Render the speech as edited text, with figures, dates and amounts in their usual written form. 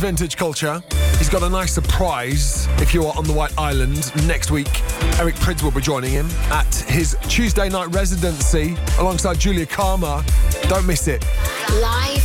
Vintage Culture. He's got a nice surprise if you're on the White Island next week. Eric Prydz will be joining him at his Tuesday night residency alongside Julia Karma. Don't miss it. Live